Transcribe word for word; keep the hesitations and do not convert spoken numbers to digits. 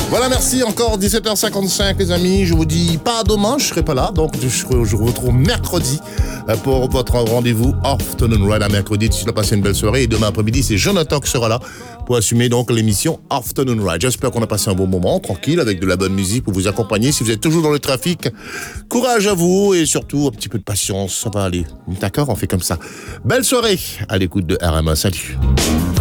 Voilà, merci encore, dix-sept heures cinquante-cinq les amis, je vous dis pas demain, je serai pas là, donc je, je vous retrouve mercredi pour votre rendez-vous Afternoon Ride à mercredi. D'ici là, passez une belle soirée et demain après-midi, c'est Jonathan qui sera là pour assumer donc l'émission Afternoon Ride. J'espère qu'on a passé un bon moment, tranquille, avec de la bonne musique pour vous accompagner. Si vous êtes toujours dans le trafic, courage à vous et surtout un petit peu de patience, ça va aller. D'accord, on fait comme ça. Belle soirée à l'écoute de R M A, salut.